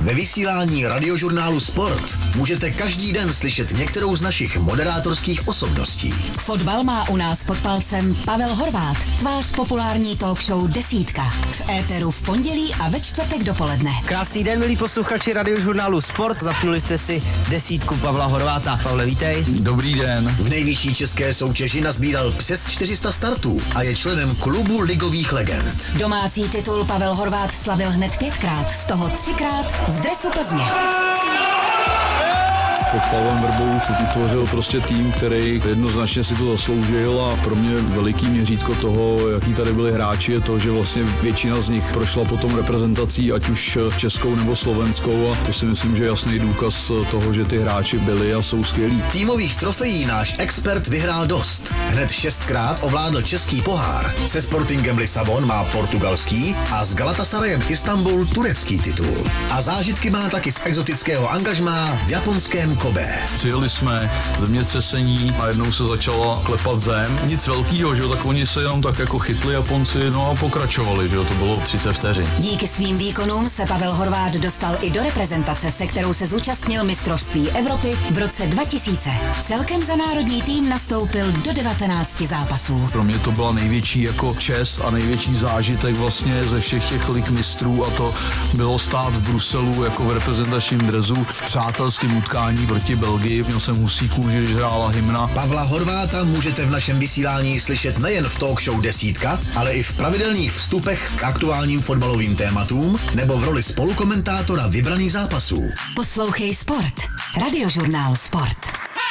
Ve vysílání radiožurnálu Sport můžete každý den slyšet některou z našich moderátorských osobností. Fotbal má u nás pod palcem Pavel Horváth, tvář populární talk show Desítka. V éteru v pondělí a ve čtvrtek dopoledne. Krásný den, milí posluchači radiožurnálu Sport. Zapnuli jste si Desítku Pavla Horváta. Pavle, vítej. Dobrý den. V nejvyšší české soutěži nazbíral přes 400 startů a je členem klubu ligových legend. Domácí titul Pavel Horváth slavil hned 5krát, z toho 3krát v dresu Plzně. Pod Pavlem Vrbou se utvořil prostě tým, který jednoznačně si to zasloužil a pro mě veliký měřítko toho, jaký tady byli hráči, je to, že vlastně většina z nich prošla potom reprezentací, ať už českou nebo slovenskou, a to si myslím, že je jasný důkaz toho, že ty hráči byli a jsou skvělí. Týmových trofejí náš expert vyhrál dost. Hned 6krát ovládl český pohár. Se Sportingem Lisabon má portugalský a s Galatasarajem Istanbul turecký titul. A zážitky má taky z exotického angažmá v japonském Kobe. Přijeli jsme, zemětřesení a jednou se začala klepat zem. Nic velkýho, že jo, tak oni se jenom tak jako chytli Japonci, no a pokračovali, že jo, to bylo 30 vteřin. Díky svým výkonům se Pavel Horváth dostal i do reprezentace, se kterou se zúčastnil mistrovství Evropy v roce 2000. Celkem za národní tým nastoupil do 19 zápasů. Pro mě to byla největší jako čest a největší zážitek vlastně ze všech těch lig mistrů, a to bylo stát v Bruselu jako v reprezentačním dresu v přátelském utkání proti Belgii. Měl jsem husí kůži, když hrála hymna. Pavla Horváta můžete v našem vysílání slyšet nejen v talk show Desítka, ale i v pravidelných vstupech k aktuálním fotbalovým tématům nebo v roli spolukomentátora vybraných zápasů. Poslouchej Sport. Radiožurnál Sport.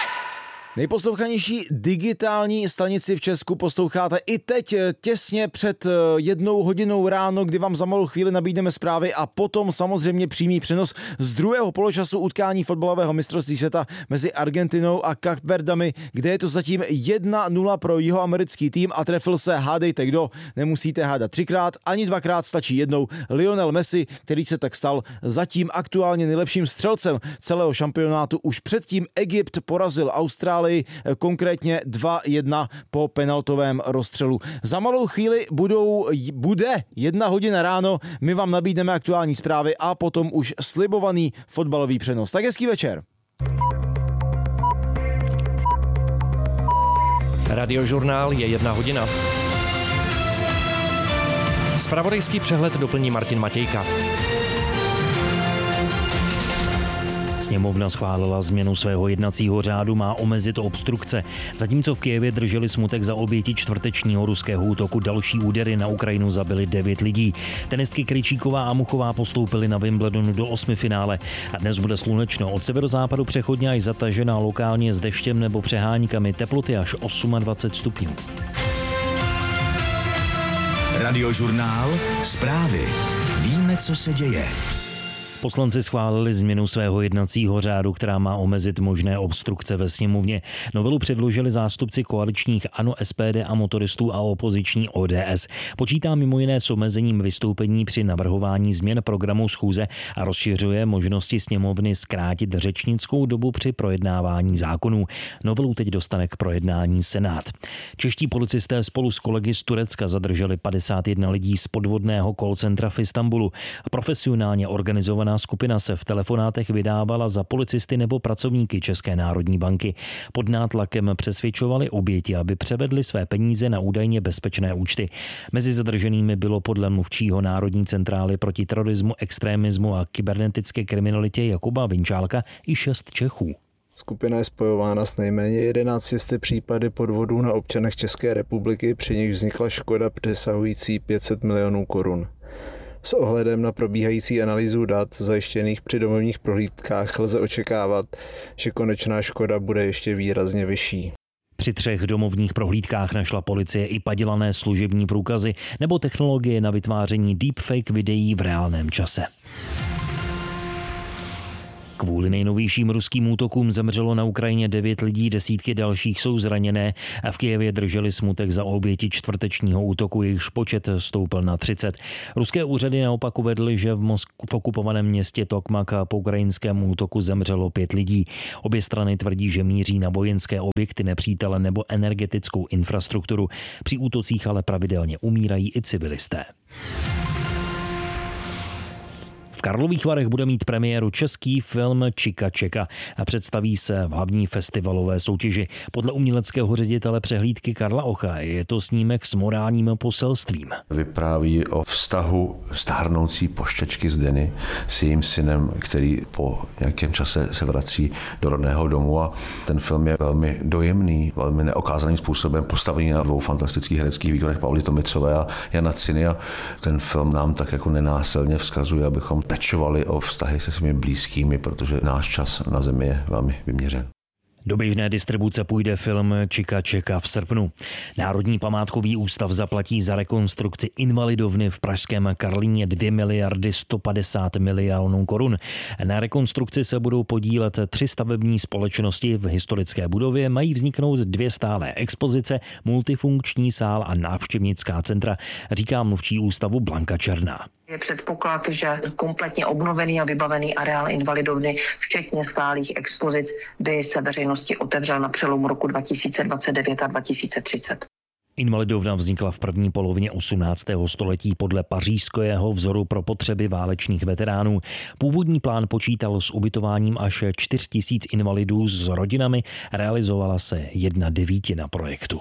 Nejposlouchanější digitální stanici v Česku posloucháte i teď těsně před 1 hodinou ráno, kdy vám za malou chvíli nabídneme zprávy a potom samozřejmě přímý přenos z druhého poločasu utkání fotbalového mistrovství světa mezi Argentinou a Kapverdami, kde je to zatím 1-0 pro jihoamerický tým a trefil se, hádejte kdo, nemusíte hádat 3krát, ani 2krát, stačí jednou, Lionel Messi, který se tak stal zatím aktuálně nejlepším střelcem celého šampionátu. Už předtím Egypt porazil Austrálii, konkrétně 2-1 po penaltovém rozstřelu. Za malou chvíli bude 1 hodina ráno, my vám nabídneme aktuální zprávy a potom už slibovaný fotbalový přenos. Tak hezký večer. Radiožurnál je 1 hodina. Zpravodajský přehled doplní Martin Matějka. Sněmovna schválila změnu svého jednacího řádu, má omezit obstrukce. Zatímco v Kyjevě drželi smutek za oběti čtvrtečního ruského útoku, další údery na Ukrajinu zabily 9 lidí. Tenistky Krejčíková a Muchová postoupily na Wimbledonu do 8. finále. A dnes bude slunečno, od severozápadu přechodně až zatažená, lokálně s deštěm nebo přeháňkami, teploty až 28 stupňů. Radiožurnál Zprávy. Víme, co se děje. Poslanci schválili změnu svého jednacího řádu, která má omezit možné obstrukce ve sněmovně. Novelu předložili zástupci koaličních ANO, SPD a motoristů a opoziční ODS. Počítá mimo jiné s omezením vystoupení při navrhování změn programu schůze a rozšiřuje možnosti sněmovny zkrátit řečnickou dobu při projednávání zákonů. Novelu teď dostane k projednání Senát. Čeští policisté spolu s kolegy z Turecka zadrželi 51 lidí z podvodného call centra v Istanbulu. Profesionálně organizovaná skupina se v telefonátech vydávala za policisty nebo pracovníky České národní banky. Pod nátlakem přesvědčovali oběti, aby převedli své peníze na údajně bezpečné účty. Mezi zadrženými bylo podle mluvčího Národní centrály proti terorismu, extremismu a kybernetické kriminalitě Jakuba Vinčálka i 6 Čechů. Skupina je spojována s nejméně 11 případy podvodů na občanech České republiky, při nich vznikla škoda přesahující 500 milionů korun. S ohledem na probíhající analýzu dat zajištěných při domovních prohlídkách lze očekávat, že konečná škoda bude ještě výrazně vyšší. Při 3 domovních prohlídkách našla policie i padělané služební průkazy nebo technologie na vytváření deepfake videí v reálném čase. Kvůli nejnovějším ruským útokům zemřelo na Ukrajině 9 lidí, desítky dalších jsou zraněné a v Kyjevě drželi smutek za oběti čtvrtečního útoku, jejichž počet stoupl na 30. Ruské úřady naopak uvedly, že v okupovaném městě Tokmak po ukrajinském útoku zemřelo 5 lidí. Obě strany tvrdí, že míří na vojenské objekty nepřítele nebo energetickou infrastrukturu. Při útocích ale pravidelně umírají i civilisté. V Karlových Varech bude mít premiéru český film Čika Čeka a představí se v hlavní festivalové soutěži. Podle uměleckého ředitele přehlídky Karla Ocha je to snímek s morálním poselstvím. Vypráví o vztahu stárnoucí pošťačky Zdeny s jejím synem, který po nějakém čase se vrací do rodného domu, a ten film je velmi dojemný, velmi neokázaným způsobem postavený na dvou fantastických hereckých výkonech Pavly Tomicové a Jana Ciny, a ten film nám tak jako nenásilně vzkazuje, abychom pečovali o vztahy se svými blízkými, protože náš čas na zemi je velmi vyměřen. Do běžné distribuce půjde film Čika Čeka v srpnu. Národní památkový ústav zaplatí za rekonstrukci invalidovny v pražském Karlíně 2 miliardy 150 milionů korun. Na rekonstrukci se budou podílet 3 stavební společnosti. V historické budově mají vzniknout 2 stálé expozice, multifunkční sál a návštěvnická centra, říká mluvčí ústavu Blanka Černá. Je předpoklad, že kompletně obnovený a vybavený areál invalidovny, včetně stálých expozic, by se veřejnosti otevřel na přelomu roku 2029 a 2030. Invalidovna vznikla v první polovině 18. století podle pařížského vzoru pro potřeby válečných veteránů. Původní plán počítal s ubytováním až 4 000 invalidů s rodinami, realizovala se 1/9 projektu.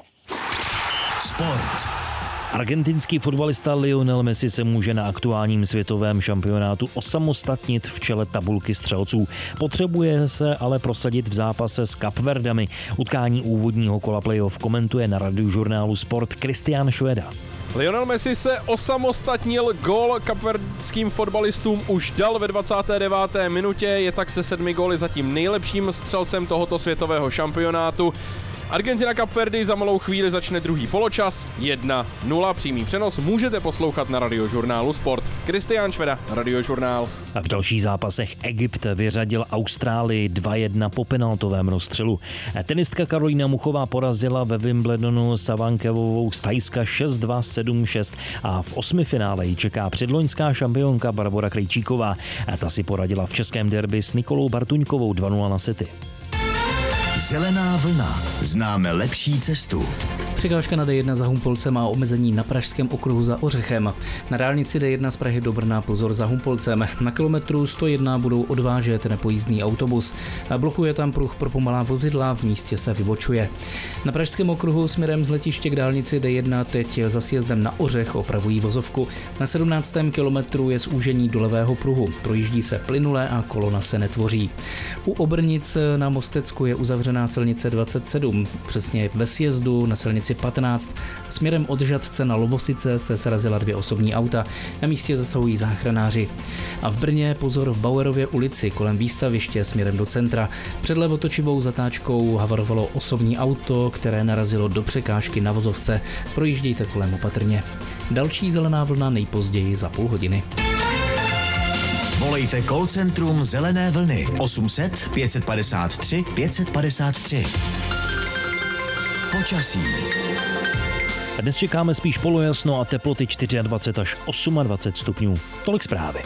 Sport. Argentinský fotbalista Lionel Messi se může na aktuálním světovém šampionátu osamostatnit v čele tabulky střelců. Potřebuje se ale prosadit v zápase s Kapverdami. Utkání úvodního kola playoff komentuje na Radiožurnálu Sport Kristián Šveda. Lionel Messi se osamostatnil, gól kapverdským fotbalistům už dal ve 29. minutě, je tak se 7 góly zatím nejlepším střelcem tohoto světového šampionátu. Argentina Kapverdy za malou chvíli začne druhý poločas, 1-0, přímý přenos můžete poslouchat na Radiožurnálu Sport. Kristián Šveda, Radiožurnál. A v dalších zápasech Egypt vyřadil Austrálii 2-1 po penaltovém rozstřelu. Tenistka Karolína Muchová porazila ve Wimbledonu Savankevovou z Thajska 6-2, 7-6 a v 8. finále ji čeká předloňská šampionka Barbora Krejčíková. Ta si poradila v českém derby s Nikolou Bartuňkovou 2-0 na sety. Zelená vlna. Známe lepší cestu. Překážka na D1 za Humpolcem má omezení na pražském okruhu za Ořechem. Na dálnici D1 z Prahy do Brna pozor za Humpolcem. Na kilometru 101 budou odvážet nepojízdný autobus. Blokuje tam pruh pro pomalá vozidla, v místě se vybočuje. Na pražském okruhu směrem z letiště k dálnici D1 teď za sjezdem na Ořech opravují vozovku. Na 17. kilometru je zúžení do levého pruhu. Projíždí se plynule a kolona se netvoří. U Obrnic na Mostecku je uzavřená silnice 27, přesně ve sjezdu na silnici 15. Směrem od Žatce na Lovosice se srazila 2 osobní auta. Na místě zasahují záchranáři. A v Brně pozor v Bauerově ulici kolem výstaviště směrem do centra. Před levotočivou zatáčkou havarovalo osobní auto, které narazilo do překážky na vozovce. Projíždějte kolem opatrně. Další zelená vlna nejpozději za půl hodiny. Volejte call centrum Zelené vlny 800 553 553. Počasí. Dnes čekáme spíš polojasno a teploty 24 až 28 stupňů. Tolik zprávy.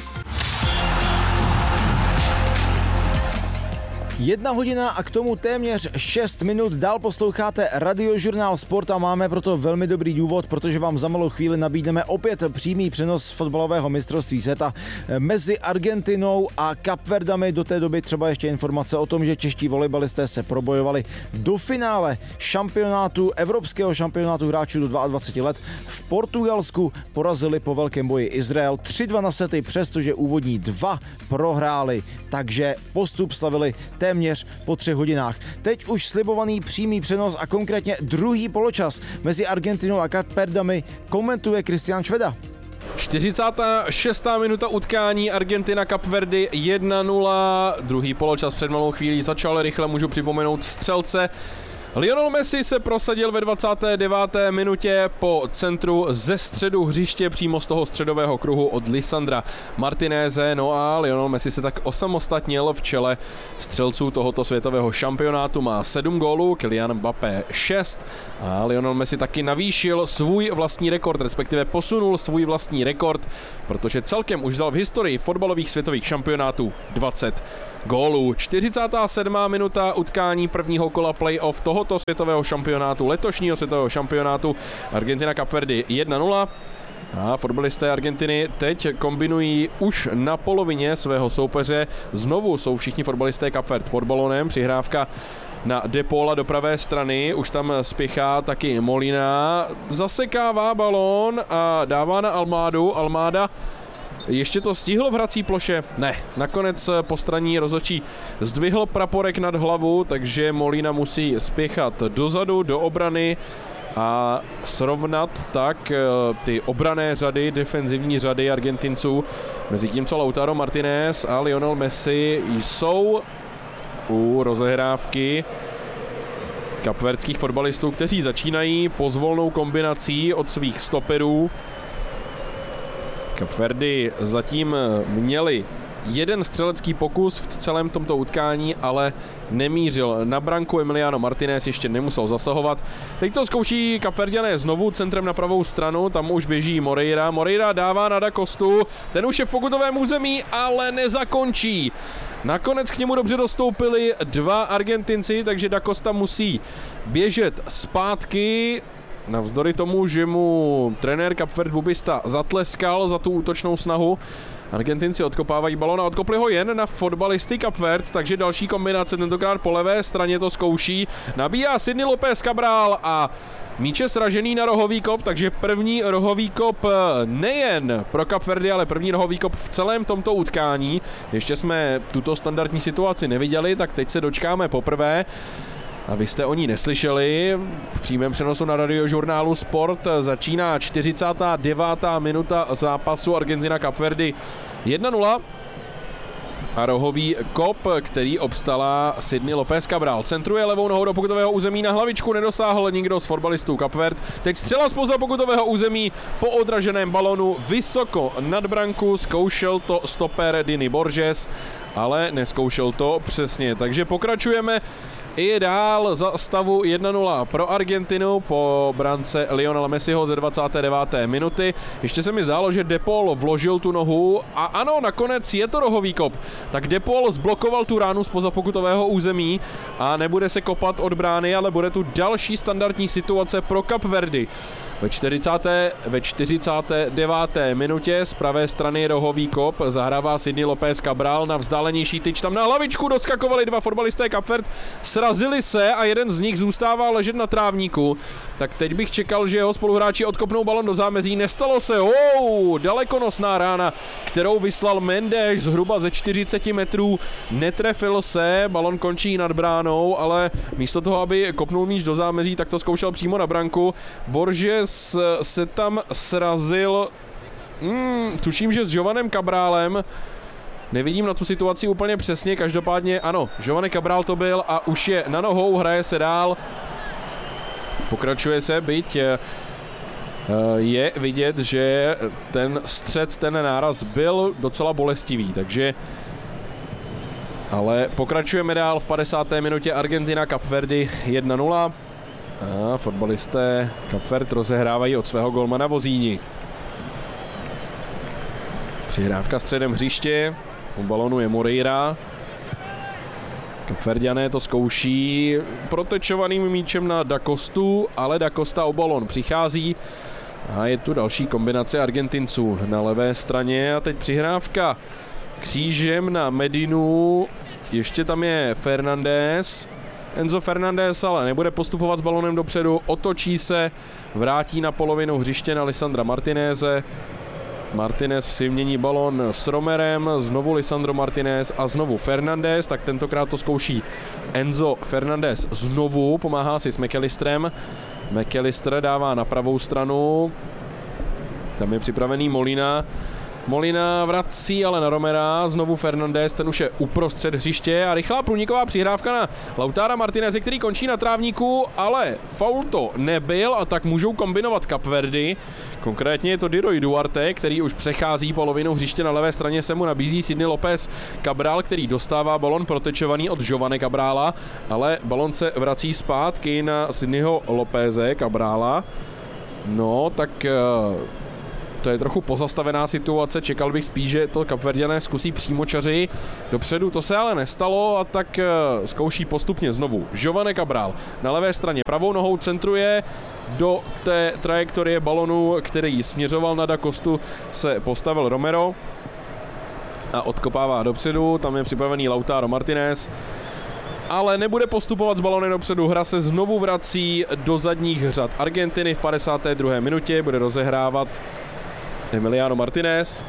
1 hodina a k tomu téměř 6 minut. Dál posloucháte Radiožurnál Sport a máme proto velmi dobrý důvod, protože vám za malou chvíli nabídneme opět přímý přenos fotbalového mistrovství světa mezi Argentinou a Kapverdami. Do té doby třeba ještě informace o tom, že čeští volejbalisté se probojovali do finále šampionátu, evropského šampionátu hráčů do 22 let. V Portugalsku porazili po velkém boji Izrael 3-2 na sety, přestože úvodní 2 prohráli, takže postup slavili téměř po 3 hodinách. Teď už slibovaný přímý přenos a konkrétně druhý poločas mezi Argentinou a Kapverdami komentuje Kristián Šveda. 46. minuta utkání Argentina Kapverdy 1-0. Druhý poločas před malou chvílí začal, rychle můžu připomenout střelce. Lionel Messi se prosadil ve 29. minutě po centru ze středu hřiště přímo z toho středového kruhu od Lisandra Martinéze. No a Lionel Messi se tak osamostatnil v čele střelců tohoto světového šampionátu. Má 7 gólů, Kylian Mbappé 6 a Lionel Messi taky navýšil svůj vlastní rekord, respektive posunul svůj vlastní rekord, protože celkem už dal v historii fotbalových světových šampionátů 20 gólů. 47. minuta utkání prvního kola playoff tohoto světového šampionátu, letošního světového šampionátu Argentina Kapverdy 1-0. A fotbalisté Argentiny teď kombinují už na polovině svého soupeře. Znovu jsou všichni fotbalisté Kap Verd pod balonem. Přihrávka na De Paula do pravé strany. Už tam spěchá taky Molina. Zasekává balón a dává na Almádu. Almáda ještě to stihl v hrací ploše? Ne. Nakonec postranní rozhodčí zdvihl praporek nad hlavu, takže Molina musí spěchat dozadu, do obrany a srovnat tak ty obranné řady, defenzivní řady Argentinců. Mezitím, co Lautaro Martinez a Lionel Messi jsou u rozehrávky kapverdských fotbalistů, kteří začínají pozvolnou kombinací od svých stoperů. Kapverdy zatím měli jeden střelecký pokus v celém tomto utkání, ale nemířil na branku. Emiliano Martinez ještě nemusel zasahovat. Teď to zkouší Kapverďané znovu centrem na pravou stranu, tam už běží Moreira. Moreira dává na Da Costu, ten už je v pokutovém území, ale nezakončí. Nakonec k němu dobře dostoupili dva Argentinci, takže Da Costa musí běžet zpátky. Navzdory tomu, že mu trenér Kap Verd Bubista zatleskal za tu útočnou snahu, Argentinci odkopávají balón a odkopli ho jen na fotbalisty Kap Verd, takže další kombinace, tentokrát po levé straně to zkouší. Nabíjá Sidney López Cabral a míč je sražený na rohový kop, takže první rohový kop nejen pro Kap Verdy, ale první rohový kop v celém tomto utkání. Ještě jsme tuto standardní situaci neviděli, tak teď se dočkáme poprvé. A vy jste o ní neslyšeli, v přímém přenosu na Radiožurnálu Sport začíná 49. minuta zápasu Argentina Kap Verdy 1-0 a rohový kop, který obstala Sidney López Cabral. Centruje levou nohou do pokutového území, na hlavičku nedosáhl nikdo z fotbalistů Kap Verd. Teď střela zpoza pokutového území po odraženém balonu vysoko nad branku, zkoušel to stoper Dini Borges, ale neskoušel to přesně, takže pokračujeme i dál za stavu 1-0 pro Argentinu po brance Lionela Messiho ze 29. minuty. Ještě se mi zdálo, že De Paul vložil tu nohu a ano, nakonec je to rohový kop. Tak De Paul zblokoval tu ránu zpoza pokutového území a nebude se kopat od brány, ale bude tu další standardní situace pro Kap Verdy. Ve 49. minutě z pravé strany rohový kop zahrává Sidney López Cabral na vzdálenější tyč, tam na hlavičku doskakovali dva fotbalisté Kap Verd, srazili se a jeden z nich zůstává ležet na trávníku. Tak teď bych čekal, že jeho spoluhráči odkopnou balon do zámezí, nestalo se. Dalekonosná rána, kterou vyslal Mendes zhruba ze 40 metrů, netrefil se, balon končí nad bránou, ale místo toho, aby kopnul míč do zámezí, tak to zkoušel přímo na branku. Borges se tam srazil, tuším, že s Jovanem Cabrálem, nevidím na tu situaci úplně přesně, každopádně ano, Jovane Cabral to byl a už je na nohou, hraje se dál, pokračuje se, byť je vidět, že ten střet, ten náraz byl docela bolestivý, takže ale pokračujeme dál v 50. minutě Argentina Kap Verdy 1-0. A fotbalisté Kap Verd rozehrávají od svého golmana Vozíni. Přihrávka středem hřiště, u balonu je Moreira. Kapverďané to zkouší protečovaným míčem na Da Costu, ale Da Costa o balon přichází. A je tu další kombinace Argentinců na levé straně a teď přihrávka křížem na Medinu. Ještě tam je Fernandez. Enzo Fernandez ale nebude postupovat s balonem dopředu, otočí se, vrátí na polovinu hřiště na Lisandra Martineze. Martinez si mění balon s Romerem, znovu Lisandro Martinez a znovu Fernandez, tak tentokrát to zkouší Enzo Fernandez znovu, pomáhá si s McAllisterem. McAllister dává na pravou stranu, tam je připravený Molina. Molina vrací ale na Romera, znovu Fernandez, ten už je uprostřed hřiště a rychlá průniková přihrávka na Lautara Martineze, který končí na trávníku, ale faul to nebyl a tak můžou kombinovat Kap Verdy. Konkrétně je to Diroy Duarte, který už přechází polovinu hřiště, na levé straně se mu nabízí Sidney López Cabral, který dostává balon protečovaný od Jovane Cabrala, ale balon se vrací zpátky na Sidneyho Lópeze Cabrala. No, tak To je trochu pozastavená situace, čekal bych spíš, že to Kapverďané zkusí přímočaři. Dopředu to se ale nestalo a tak zkouší postupně znovu. Jovane Cabral na levé straně pravou nohou centruje do té trajektorie balonu, který směřoval na Da Costu, se postavil Romero a odkopává dopředu, tam je připravený Lautaro Martinez, ale nebude postupovat s balonem dopředu, hra se znovu vrací do zadních řad Argentiny v 52. minutě, bude rozehrávat Emiliano Martinez.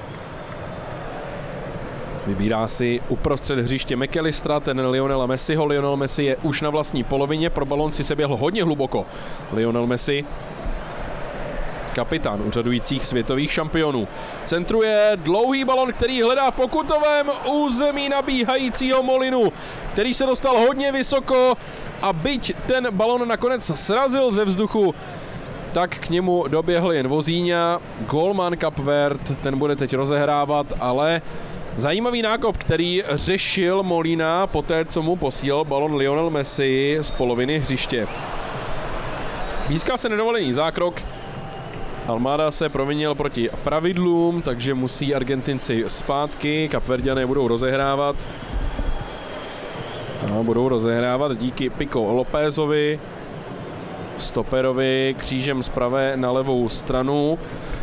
Vybírá si uprostřed hřiště McAllistera, ten Lionela Messiho. Lionel Messi je už na vlastní polovině, pro balon si se běhl hodně hluboko. Lionel Messi, kapitán úřadujících světových šampionů. Centruje dlouhý balon, který hledá v pokutovém území nabíhajícího Molinu, který se dostal hodně vysoko a byť ten balon nakonec srazil ze vzduchu, tak k němu doběhl jen Vozíňa, golman Kap Verd, ten bude teď rozehrávat, ale zajímavý nákop, který řešil Molina poté, co mu posílal balon Lionel Messi z poloviny hřiště. Blízká se nedovolený zákrok, Almada se provinil proti pravidlům, takže musí Argentinci zpátky, Kapverďané budou rozehrávat. A budou rozehrávat díky Pico Lópezovi, stoperovi, křížem z pravé na levou stranu.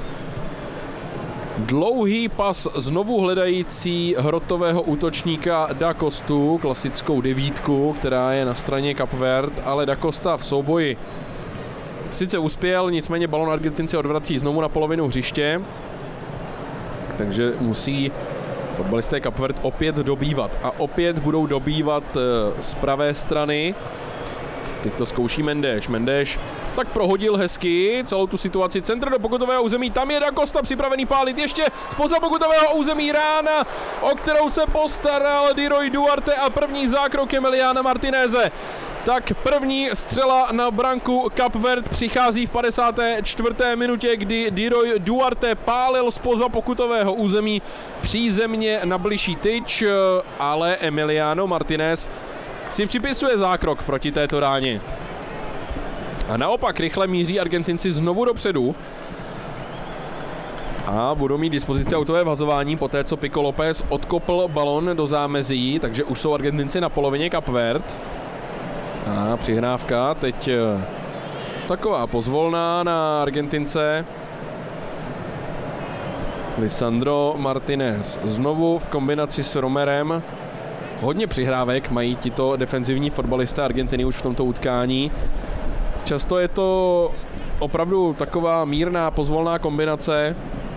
Dlouhý pas znovu hledající hrotového útočníka Da Costu, klasickou devítku, která je na straně Kap Verd, ale Da Costa v souboji sice uspěl, nicméně balon Argentinci odvrací znovu na polovinu hřiště, takže musí fotbalisté Kap Verd opět dobývat a opět budou dobývat z pravé strany. Teď to zkouší Mendeš. Mendeš tak prohodil hezky celou tu situaci. Centr do pokutového území, tam je Da Costa připravený pálit. Ještě zpoza pokutového území rána, o kterou se postaral Diroy Duarte a první zákrok Emiliana Martineze. Tak první střela na branku Kap Verd přichází v 54. minutě, kdy Diroy Duarte pálil zpoza pokutového území přízemně na bližší tyč, ale Emiliano Martinez si připisuje zákrok proti této ráně. A naopak rychle míří Argentinci znovu dopředu a budou mít dispozici autové vhazování poté, co Pico López odkopl balon do zámezí, takže už jsou Argentinci na polovině Kap Verd. A přihrávka teď taková pozvolná na Argentince. Lisandro Martinez znovu v kombinaci s Romerem. Hodně přihrávek mají tito defenzivní fotbalisté Argentiny už v tomto utkání. Často je to opravdu taková mírná, pozvolná kombinace,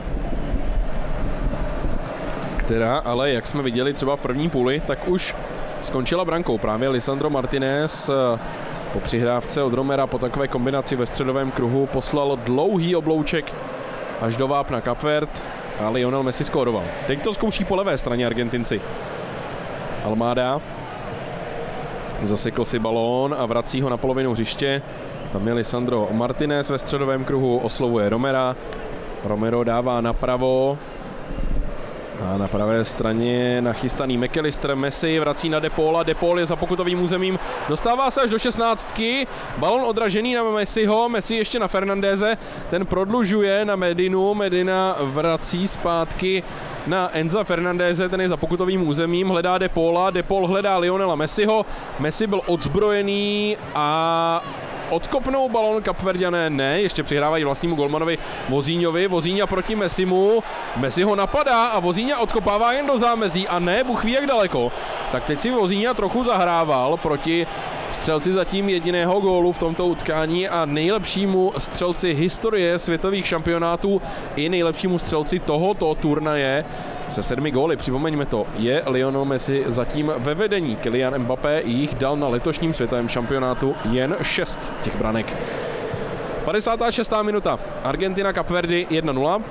která ale, jak jsme viděli třeba v první půli, tak už skončila brankou. Právě Lisandro Martinez po přihrávce od Romera po takové kombinaci ve středovém kruhu poslal dlouhý oblouček až do vápna Kap Verd a Lionel Messi skóroval. Teď to zkouší po levé straně Argentinci. Almada zasekl si balón a vrací ho na polovinu hřiště. Tam je Lisandro Martinez ve středovém kruhu, oslovuje Romera. Romero dává napravo. A na pravé straně nachystaný McAllister, Messi vrací na De Paula, De Paul je za pokutovým územím, dostává se až do 16. Balon odražený na Messiho, Messi ještě na Fernandéze, ten prodlužuje na Medinu, Medina vrací zpátky na Enza Fernandéze, ten je za pokutovým územím, hledá De Paula, De Paul hledá Lionela Messiho, Messi byl odzbrojený a odkopnou balon Kapverďané, ne, ještě přihrávají vlastnímu golmanovi Vozíňovi, Vozíňa proti Messimu, Messi ho napadá a Vozíňa odkopává jen do zámezí a ne, Bůh ví jak daleko. Tak teď si Vozíňa trochu zahrával proti střelci zatím jediného gólu v tomto utkání a nejlepšímu střelci historie světových šampionátů i nejlepšímu střelci tohoto turnaje se 7 góly, připomeňme to, je Lionel Messi zatím ve vedení. Kylian Mbappé jich dal na letošním světovém šampionátu jen 6 těch branek. 56. minuta, Argentina Kap Verdy 1-0.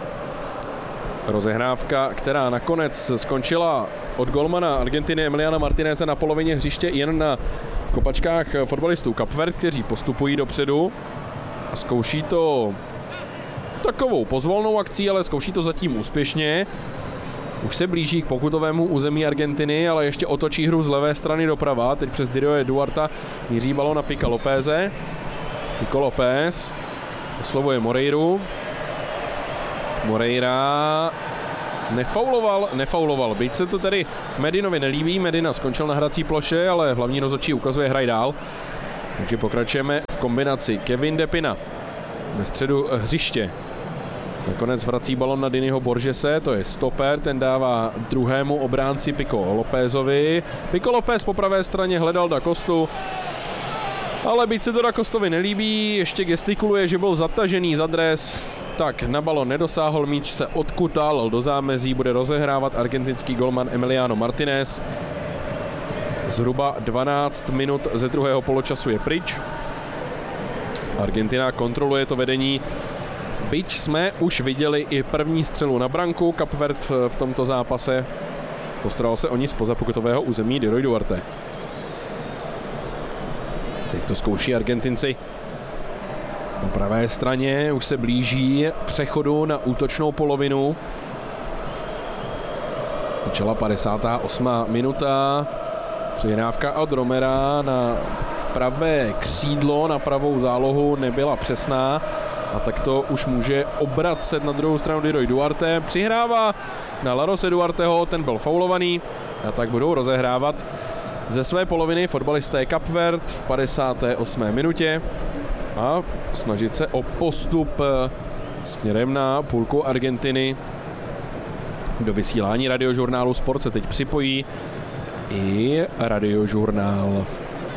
Rozehrávka, která nakonec skončila od golmana Argentiny Emiliana Martineze na polovině hřiště jen na kopačkách fotbalistů Kap Verd, kteří postupují dopředu a zkouší to takovou pozvolnou akcí, ale zkouší to zatím úspěšně. Už se blíží k pokutovému území Argentiny, ale ještě otočí hru z levé strany doprava. Teď přes Diroje Duarta míří balón na Pica Lópeze. Pico López oslovuje Moreiru. Moreira nefauloval. Byť se to tedy Medinovi nelíbí, Medina skončil na hrací ploše, ale hlavní rozhodčí ukazuje hraj dál. Takže pokračujeme v kombinaci. Kevin De Pina ve středu hřiště. Nakonec vrací balon na Diniho Borgese, to je stoper, ten dává druhému obránci Pico Lópezovi. Pico López po pravé straně hledal Da Costu, ale byť se to Da Costovi nelíbí, ještě gestikuluje, že byl zatažený za dres, tak na balon nedosáhl, míč se odkutal do zámezí, bude rozehrávat argentinský golman Emiliano Martinez. Zhruba 12 minut ze druhého poločasu je pryč. Argentina kontroluje to vedení. Byť jsme už viděli i první střelu na branku, Cape Verde v tomto zápase postaral se o ní zpoza pokutového území Diroy Duarte. Teď to zkouší Argentinci. Po pravé straně už se blíží přechodu na útočnou polovinu. Začala 58. minuta. Přihrávka od Romera na pravé křídlo, na pravou zálohu nebyla přesná. A tak to už může obracet na druhou stranu Diroy Duarte. Přihrává na Larose Duarteho, ten byl faulovaný. A tak budou rozehrávat ze své poloviny fotbalisté Cape Verde v 58. minutě. A snažit se o postup směrem na půlku Argentiny. Do vysílání radiožurnálu Sport se teď připojí i radiožurnál.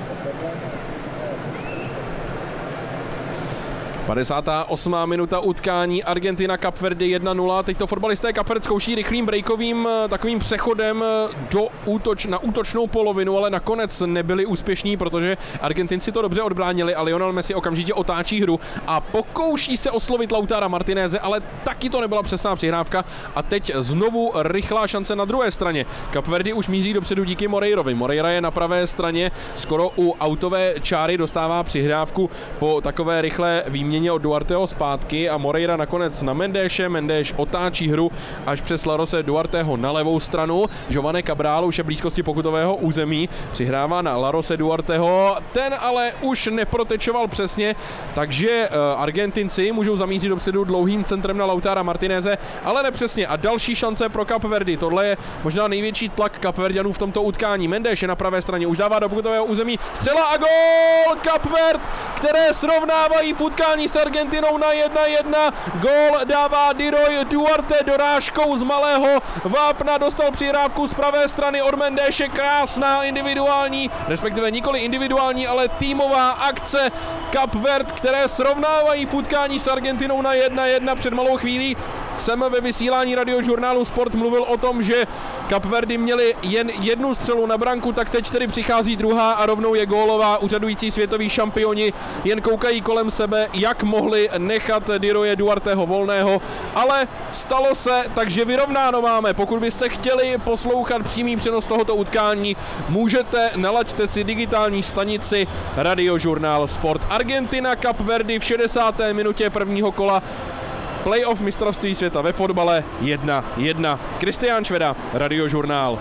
58. minuta utkání, Argentina Cape Verde 1-0. Teď to fotbalisté Cape Verde zkouší rychlým breakovým takovým přechodem na útočnou polovinu, ale nakonec nebyli úspěšní, protože Argentinci to dobře odbránili a Lionel Messi okamžitě otáčí hru a pokouší se oslovit Lautara Martineze, ale taky to nebyla přesná přihrávka a teď znovu rychlá šance na druhé straně. Cape Verde už míří dopředu díky Moreirovi. Moreira je na pravé straně, skoro u autové čáry, dostává přihrávku po takové rychlé výměně od Duarteho zpátky a Moreira nakonec na Mendéše. Mendéš otáčí hru až přes Larose Duarteho na levou stranu. Giovane Cabral už je blízkosti pokutového území. Přihrává na Larose Duarteho. Ten ale už neprotečoval přesně, takže Argentinci můžou zamířit dopředu dlouhým centrem na Lautara Martineze, ale nepřesně. A další šance pro Cape Verde. Tohle je možná největší tlak Kapverďanů v tomto utkání. Mendéš je na pravé straně, už dává do pokutového území. Střela a gól Cape Verde, které srovnávají v utkání s Argentinou na 1-1. Gól dává Diroy Duarte dorážkou z malého vápna. Dostal přihrávku z pravé strany od Mendéše. Krásná individuální, respektive nikoli individuální, ale týmová akce Cape Verde, které srovnávají v utkání s Argentinou na 1-1. Před malou chvílí jsem ve vysílání radiožurnálu Sport mluvil o tom, že Cape Verde měli jen jednu střelu na branku, tak teď tedy přichází druhá a rovnou je gólová. Úřadující světoví šampioni jen koukají kolem sebe, jak mohli nechat Diroye Duarteho volného, ale stalo se, takže vyrovnáno máme. Pokud byste chtěli poslouchat přímý přenos tohoto utkání, můžete, nalaďte si digitální stanici radiožurnál Sport. Argentina Cape Verde v 60. minutě prvního kola playoff mistrovství světa ve fotbale 1-1. Kristián Šveda, radiožurnál.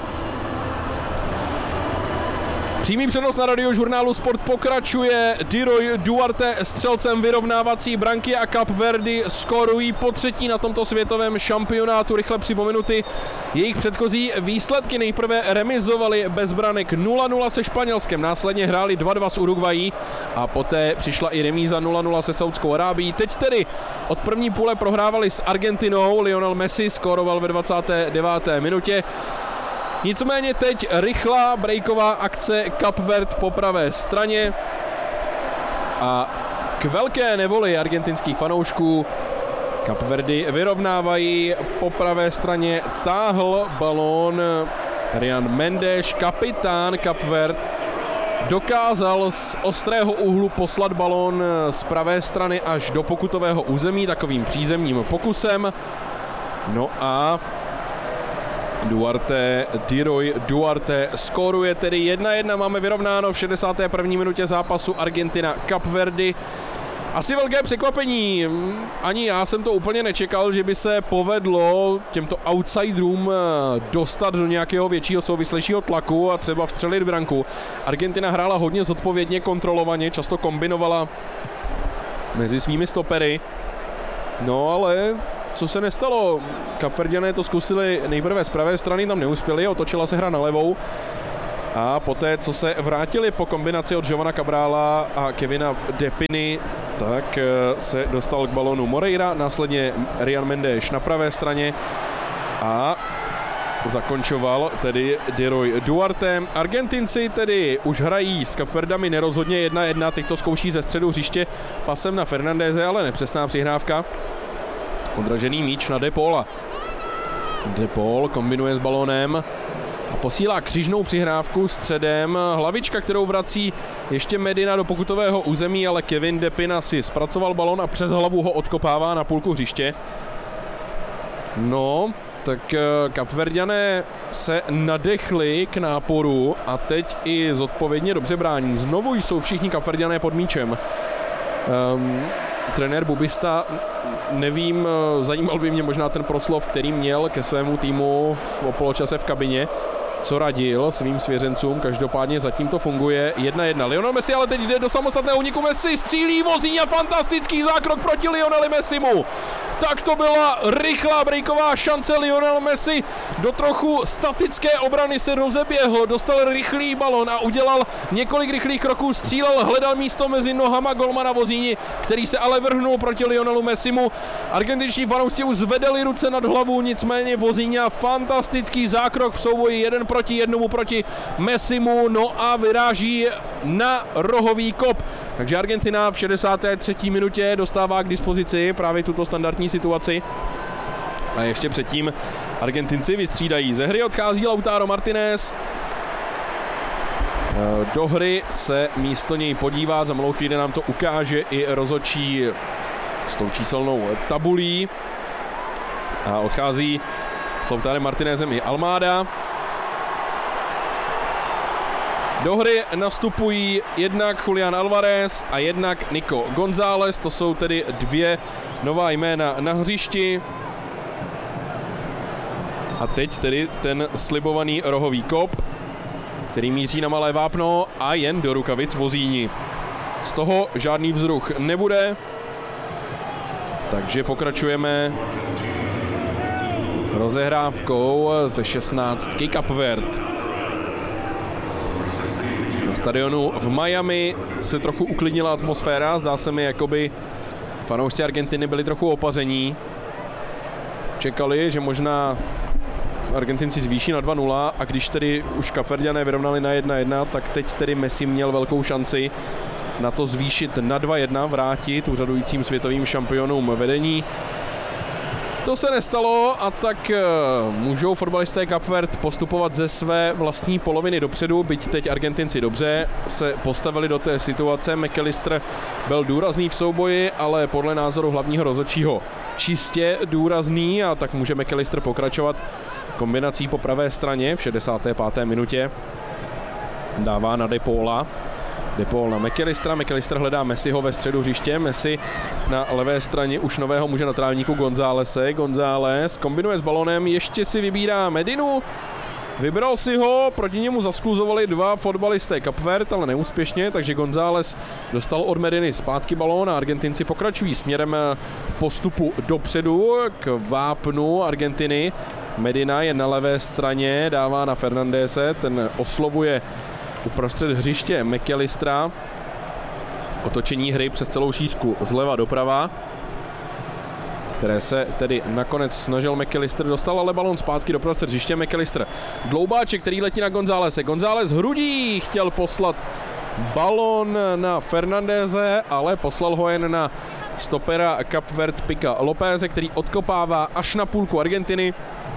Přímý přenos na radiožurnálu Sport pokračuje. Diroy Duarte střelcem vyrovnávací branky a Cape Verde skorují po třetí na tomto světovém šampionátu. Rychle připomenuty jejich předchozí výsledky. Nejprve remizovali bez branek 0-0 se Španělskem, následně hráli 2-2 s Uruguayí a poté přišla i remíza 0-0 se Saudskou Arábií. Teď tedy od první půle prohrávali s Argentinou. Lionel Messi skóroval ve 29. minutě. Nicméně teď rychlá breaková akce Cape Verde po pravé straně a k velké nevoli argentinských fanoušků Cape Verde vyrovnávají. Po pravé straně táhl balón Rian Mendes, kapitán Cape Verde, dokázal z ostrého úhlu poslat balón z pravé strany až do pokutového území takovým přízemním pokusem. No a Diroy Duarte skóruje tedy 1-1, máme vyrovnáno v 61. minutě zápasu Argentina Cape Verde. Asi velké překvapení, ani já jsem to úplně nečekal, že by se povedlo těmto outsiderům dostat do nějakého většího souvislejšího tlaku a třeba vstřelit branku. Argentina hrála hodně zodpovědně, kontrolovaně, často kombinovala mezi svými stopery, no ale co se nestalo. Kapverďané to zkusili nejprve z pravé strany, tam neuspěli, otočila se hra na levou. A poté, co se vrátili po kombinaci od Jovana Cabrála a Kevina Depiny, tak se dostal k balonu Moreira, následně Rian Mendes na pravé straně a zakončoval tedy Diroy Duarte. Argentinci tedy už hrají s Kapverdami nerozhodně 1-1, teď to zkouší ze středu hřiště pasem na Fernandeze, ale nepřesná přihrávka. Odražený míč na De Paula. De Paul kombinuje s balónem a posílá křížnou přihrávku středem. Hlavička, kterou vrací ještě Medina do pokutového území, ale Kevin Depina si zpracoval balón a přes hlavu ho odkopává na půlku hřiště. No, tak Kapverďané se nadechli k náporu a teď i zodpovědně dobře brání. Znovu jsou všichni Kapverďané pod míčem. Trenér Bubista, nevím, zajímal by mě možná ten proslov, který měl ke svému týmu v poločase v kabině, co radil svým svěřencům, každopádně zatím to funguje 1-1. Lionel Messi ale teď jde do samostatného úniku, Messi střílí, vozí a fantastický zákrok proti Lioneli Messimu. Tak to byla rychlá breaková šance, Lionel Messi do trochu statické obrany se rozeběhl, dostal rychlý balon a udělal několik rychlých kroků, střílel, hledal místo mezi nohama golmana Vozíni, který se ale vrhnul proti Lionelu Messimu. Argentinští fanoušci už zvedali ruce nad hlavu, nicméně Vozíni fantastický zákrok v souboji 1-1 proti Messimu, no a vyráží na rohový kop. Takže Argentina v 63. minutě dostává k dispozici právě tuto standardní situaci. A ještě předtím Argentinci vystřídají. Ze hry odchází Lautaro Martinez. Do hry se místo něj podívá, za malou chvíli nám to ukáže i rozhodčí s tou číselnou tabulí. A odchází s Lautárem Martinezem i Almada. Do hry nastupují jednak Julián Alvarez a jednak Nico González, to jsou tedy dvě nová jména na hřišti. A teď tedy ten slibovaný rohový kop, který míří na malé vápno a jen do rukavic Vozíni. Z toho žádný vzruch nebude, takže pokračujeme rozehrávkou ze 16 Kapverd. Na stadionu v Miami se trochu uklidnila atmosféra, zdá se mi, jakoby fanoušci Argentiny byli trochu opaření. Čekali, že možná Argentinci zvýší na 2-0 a když tedy už Kapverďané vyrovnali na 1-1, tak teď tedy Messi měl velkou šanci na to zvýšit na 2-1, vrátit úřadujícím světovým šampionům vedení. To se nestalo a tak můžou fotbalisté Kapverd postupovat ze své vlastní poloviny dopředu, byť teď Argentinci dobře se postavili do té situace. McAllister byl důrazný v souboji, ale podle názoru hlavního rozhodčího čistě důrazný a tak může McAllister pokračovat kombinací po pravé straně v 65. minutě. Dává na De Paula. De Paul na McAllistera, McAllister hledá Messiho ve středu hřiště, Messi na levé straně už nového muže na trávníku Gonzálese, González kombinuje s balonem, ještě si vybírá Medinu, vybral si ho, proti němu zaskluzovali dva fotbalisté Kapverd, ale neúspěšně, takže González dostal od Mediny zpátky balón a Argentinci pokračují směrem v postupu dopředu k vápnu Argentiny. Medina je na levé straně, dává na Fernandese, ten oslovuje uprostřed hřiště McAllistera. Otočení hry přes celou šířku zleva doprava, které se tedy nakonec snažil McAllister, dostal ale balon zpátky do prostřed hřiště. McAllister dloubáček, který letí na Gonzálese. González hrudí, chtěl poslat balon na Fernandeze, ale poslal ho jen na stopera Kapverd Pika Lopéze, který odkopává až na půlku Argentiny.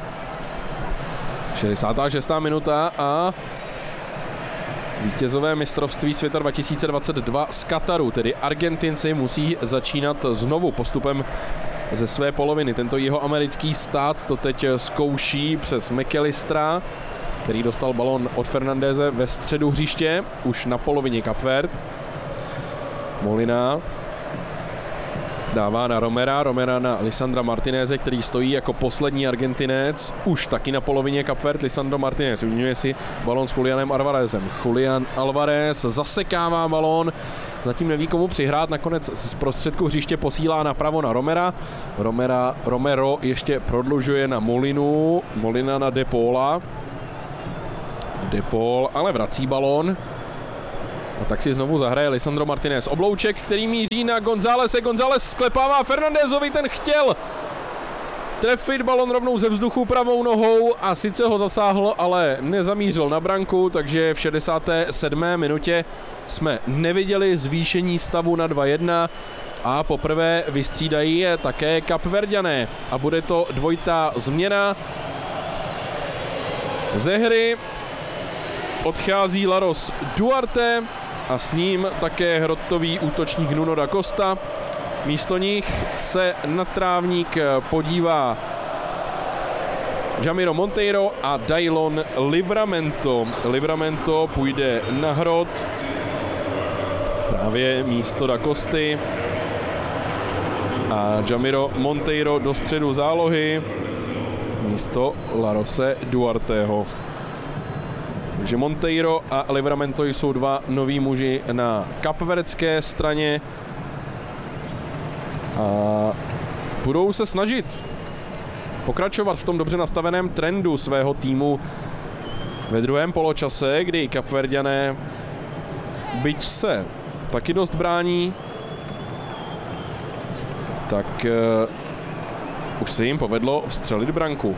66. minuta a vítězové mistrovství světa 2022 z Kataru, tedy Argentinci, musí začínat znovu postupem ze své poloviny. Tento jihoamerický stát to teď zkouší přes McAllistera, který dostal balon od Fernandeze ve středu hřiště, už na polovině Kapverd. Molina. Dává na Romera na Lisandra Martineze, který stojí jako poslední Argentinec, už taky na polovině Cape Verde. Lisandro Martinez vyměňuje si balón s Julianem Alvarezem. Julian Alvarez zasekává balón, zatím neví komu přihrát, nakonec z prostředku hřiště posílá napravo na Romero ještě prodlužuje na Molina na De Paula. De Paul ale vrací balón. A tak si znovu zahraje Lisandro Martinez. Oblouček, který míří na Gonzálese. González sklepává Fernandezovi, ten chtěl trefit balon rovnou ze vzduchu pravou nohou a sice ho zasáhl, ale nezamířil na branku, takže v 67. minutě jsme neviděli zvýšení stavu na 2-1 a poprvé vystřídají také Kapverďané a bude to dvojitá změna. Ze hry odchází Laros Duarte a s ním také hrotový útočník Nuno da Costa. Místo nich se na trávník podívá Jamiro Monteiro a Daylon Livramento. Livramento půjde na hrot právě místo da Costy a Jamiro Monteiro do středu zálohy místo Larose Duarteho. Takže Monteiro a Livramento jsou dva noví muži na kapverdské straně a budou se snažit pokračovat v tom dobře nastaveném trendu svého týmu ve druhém poločase, kdy Kapverďané, byť se taky dost brání, tak už se jim povedlo vstřelit branku.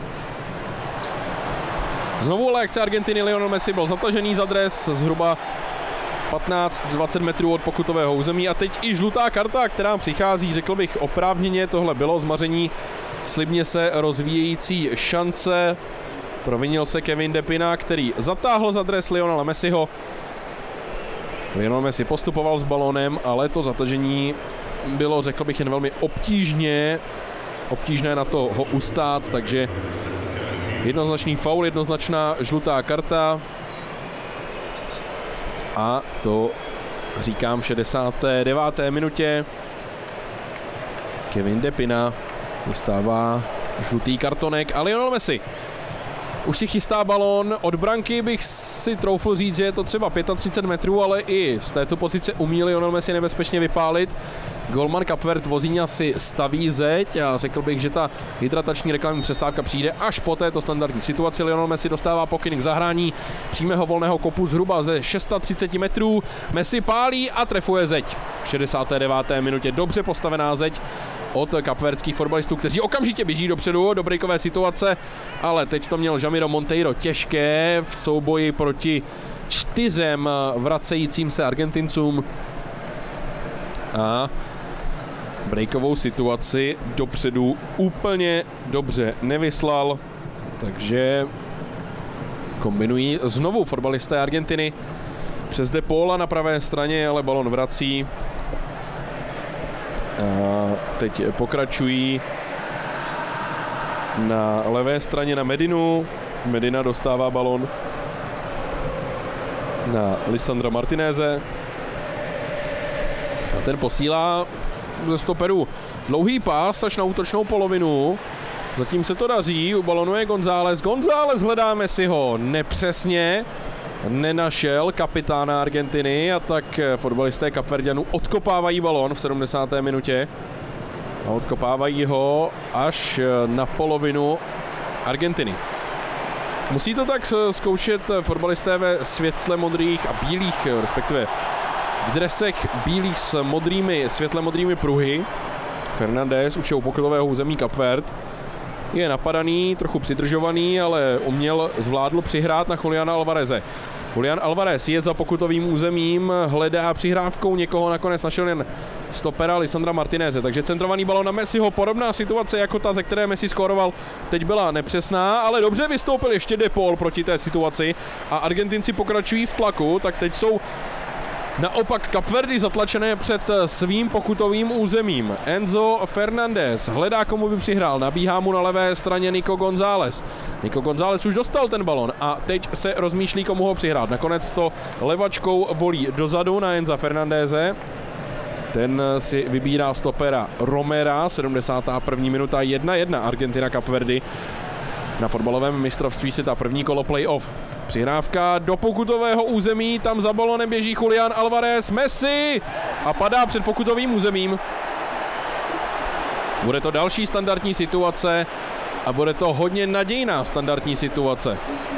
Znovu ale akce Argentiny, Lionel Messi byl zatažený za dres zhruba 15-20 metrů od pokutového území a teď i žlutá karta, která přichází, řekl bych oprávněně, tohle bylo zmaření slibně se rozvíjející šance. Provinil se Kevin De Pina, který zatáhl za dres Lionela Messiho. Lionel Messi postupoval s balónem, ale to zatažení bylo, řekl bych, jen velmi obtížné na to ho ustát, takže jednoznačný faul, jednoznačná žlutá karta a to říkám v 69. minutě. Kevin De Pina dostává žlutý kartonek a Lionel Messi už si chystá balón. Od branky bych si troufl říct, že je to třeba 35 metrů, ale i z této pozice umí Lionel Messi nebezpečně vypálit. Golman Cape Verde Vozinha si staví zeď a řekl bych, že ta hydratační reklamní přestávka přijde až po této standardní situaci. Lionel Messi dostává pokyn k zahrání přímého volného kopu zhruba ze 630 metrů. Messi pálí a trefuje zeď. V 69. minutě dobře postavená zeď od kapverdských fotbalistů, kteří okamžitě běží dopředu do breakové situace, ale teď to měl Jamiro Monteiro těžké v souboji proti 4 vracejícím se Argentincům a breakovou situaci dopředu úplně dobře nevyslal, takže kombinují znovu fotbalisté Argentiny přes De Paula na pravé straně, ale balon vrací. A teď pokračují na levé straně na Medinu. Medina dostává balon na Lisandra Martineze a ten posílá ze stoperu dlouhý pás až na útočnou polovinu. Zatím se to daří, u balonu je González. González hledá Messiho nepřesně, nenašel kapitána Argentiny a tak fotbalisté Kapverďanů odkopávají balon v 70. minutě a odkopávají ho až na polovinu Argentiny. Musí to tak zkoušet fotbalisté ve světle modrých a bílých, respektive v dresech bílých s modrými, světle modrými pruhy. Fernandez už je u pokutového území Cape Verde. Je napadaný, trochu přidržovaný, ale zvládl přihrát na Juliana Alvareze. Julian Alvarez je za pokutovým územím, hledá přihrávkou někoho, nakonec našel jen stopera Lisandra Martineze, takže centrovaný balon na Messiho, podobná situace jako ta, ze které Messi skóroval, teď byla nepřesná, ale dobře vystoupil ještě De Paul proti té situaci a Argentinci pokračují v tlaku, tak teď jsou naopak Kapverdy zatlačené před svým pokutovým územím. Enzo Fernandez hledá, komu by přihrál, nabíhá mu na levé straně Nico González. Nico González už dostal ten balon a teď se rozmýšlí, komu ho přihrát. Nakonec to levačkou volí dozadu na Enza Fernandeze. Ten si vybírá stopera Romera, 71. minuta, 1-1 Argentina Kapverdy. Na fotbalovém mistrovství světa první kolo playoff. Přihrávka do pokutového území, tam za balonem běží Julián Alvarez, Messi a padá před pokutovým územím. Bude to další standardní situace a bude to hodně nadějná standardní situace.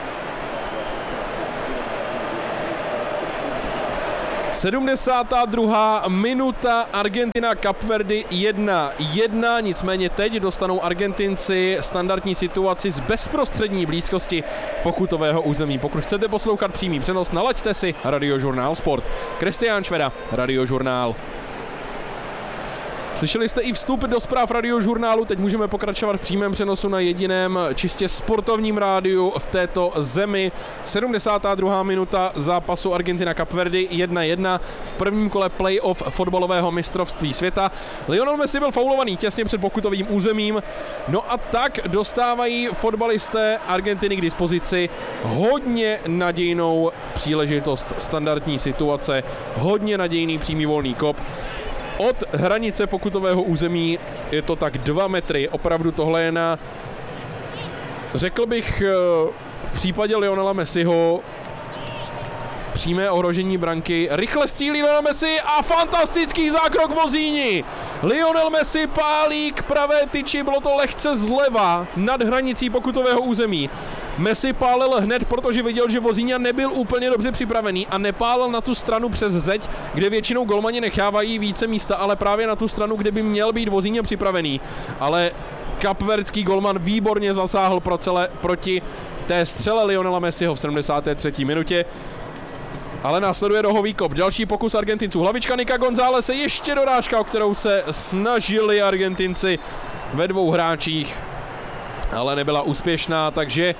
72. minuta, Argentina Kapverdy 1-1, nicméně teď dostanou Argentinci standardní situaci z bezprostřední blízkosti pokutového území. Pokud chcete poslouchat přímý přenos, nalaďte si Radiožurnál Sport. Kristián Šveda, Radiožurnál. Slyšeli jste i vstup do zpráv Radiožurnálu, teď můžeme pokračovat v přímém přenosu na jediném čistě sportovním rádiu v této zemi. 72. minuta zápasu Argentina Kapverdy 1-1 v prvním kole playoff fotbalového mistrovství světa. Lionel Messi byl faulovaný těsně před pokutovým územím, no a tak dostávají fotbalisté Argentiny k dispozici hodně nadějnou příležitost standardní situace, hodně nadějný přímý volný kop. Od hranice pokutového území je to tak 2 metry. Opravdu tohle je na, řekl bych, v případě Lionela Messiho přímé ohrožení branky. Rychle střílí Lionel Messi a fantastický zákrok Vozíni. Lionel Messi pálí k pravé tyči, bylo to lehce zleva nad hranicí pokutového území. Messi pálil hned, protože viděl, že Vozíňa nebyl úplně dobře připravený a nepálil na tu stranu přes zeď, kde většinou golmani nechávají více místa, ale právě na tu stranu, kde by měl být Vozíňa připravený. Ale kapverdský golman výborně zasáhl proti té střele Lionela Messiho v 73. minutě. Ale následuje rohový kop. Další pokus Argentinců. Hlavička Nika Gonzálese, ještě dorážka, o kterou se snažili Argentinci ve 2 hráčích, ale nebyla úspěšná, takže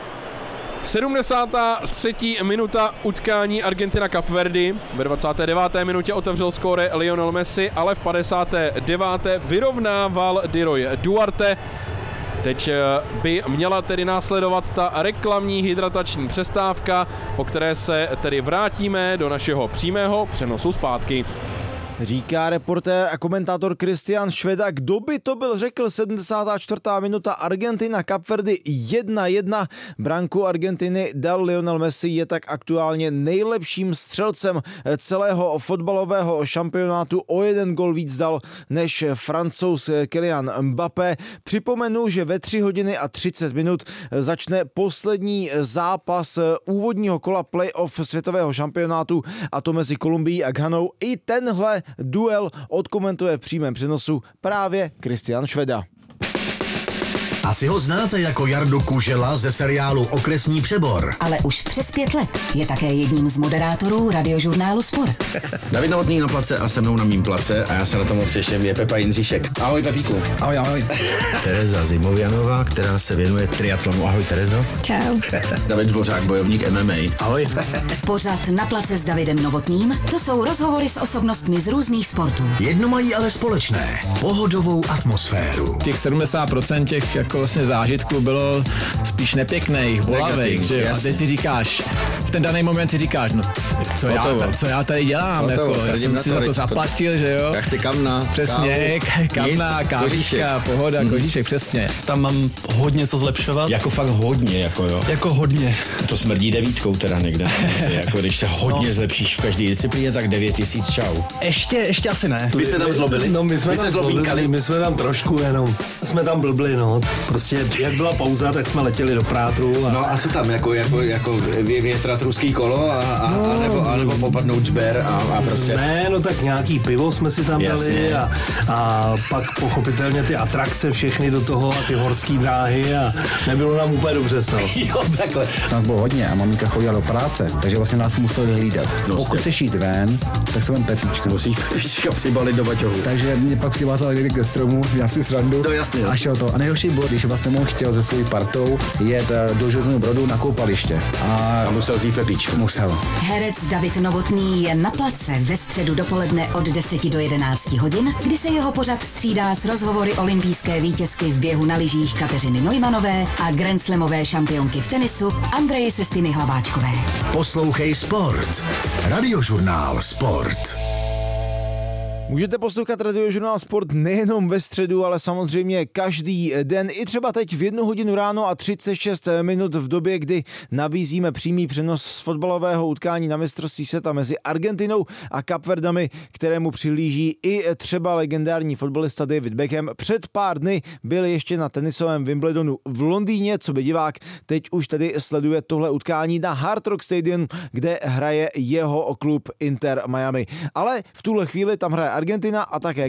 73. minuta utkání Argentina Kapverdy. Ve 29. minutě otevřel skóre Lionel Messi, ale v 59. vyrovnával Diroy Duarte. Teď by měla tedy následovat ta reklamní hydratační přestávka, po které se tedy vrátíme do našeho přímého přenosu zpátky. Říká reportér a komentátor Kristián Šveda. Kdo by to byl, řekl, 74. minuta, Argentina Kapverdy 1-1. Branku Argentiny dal Lionel Messi, je tak aktuálně nejlepším střelcem celého fotbalového šampionátu. O 1 gol víc dal než Francouz Kylian Mbappé. Připomenu, že ve 3 hodiny a 30 minut začne poslední zápas úvodního kola playoff světového šampionátu, a to mezi Kolumbií a Ghanou. I tenhle duel odkomentuje v přímém přenosu právě Kristián Šveda. Asi ho znáte jako Jardu Kužela ze seriálu Okresní přebor. Ale už přes 5 let je také jedním z moderátorů Radiožurnálu Sport. David Novotný na place a se mnou na mým place a já se na to moc těším, je Pepa Jindříšek. Ahoj Pepíku. Ahoj, ahoj. Tereza Zimovianová, která se věnuje triatlonu. Ahoj Terezo. Čau. David Dvořák, bojovník MMA. Ahoj. Pořad Na place s Davidem Novotným, to jsou rozhovory s osobnostmi z různých sportů. Jedno mají ale společné, pohodovou atmosféru. Těch 70% těch jako vlastně zážitků bylo spíš nepěkných, bolavých, že jo? A teď si říkáš, v ten daný moment si říkáš, no co já tady dělám, jako, já jsem si za to zaplatil, že jo? Já chci kamna, přesně, kamna, kávička, pohoda, kožíšek, přesně. Tam mám hodně co zlepšovat. Jako fakt hodně, jako jo? Jako hodně. To smrdí 9 teda někde. Jako když se hodně zlepšíš v každé disciplíně, tak 9000, čau. Ještě asi ne. Vy jste tam zlobili? No my jsme tam zlobili, my jsme tam trošku jenom, jsme tam blbli, no. Prostě jak byla pauza, tak jsme letěli do Prátru. No a co tam, jako větrat ruský kolo a nebo popadnout žber a prostě... Ne, no tak nějaký pivo jsme si tam dali a pak pochopitelně ty atrakce všechny do toho a ty horský dráhy a nebylo nám úplně dobře snad. Jo, takhle. Nás bylo hodně a maminka chodila do práce, takže vlastně nás museli hlídat. No, pokud chceš jít ven, tak se vem Pepíčka. Musíš Pepíčka přibalit do baťohu. Takže mě pak přivázal někdy ke stromu, já si srandu. To jasně. A šel to. A nejhorší bylo, když vlastně on chtěl se svojí partou jet do Železného Brodu na koupaliště. A musel vzít Pepíčku. Musel. Herec David Novotný je na place ve středu dopoledne od 10 do 11 hodin, kdy se jeho pořad střídá s rozhovory olympijské vítězky v běhu na lyžích Kateřiny Neumannové a grandslamové šampionky v tenisu Andreji Sestiny Hlaváčkové. Poslouchej Sport. Radiožurnál Sport. Můžete poslouchat Radiožurnál Sport nejenom ve středu, ale samozřejmě každý den, i třeba teď v 1 hodinu ráno a 36 minut v době, kdy nabízíme přímý přenos z fotbalového utkání na mistrovství světa mezi Argentinou a Kapverdami, kterému přihlíží i třeba legendární fotbalista David Beckham. Před pár dny byl ještě na tenisovém Wimbledonu v Londýně, co by divák teď už tedy sleduje tohle utkání na Hard Rock Stadium, kde hraje jeho klub Inter Miami. Ale v tuhle chvíli tam hraje Argentina a také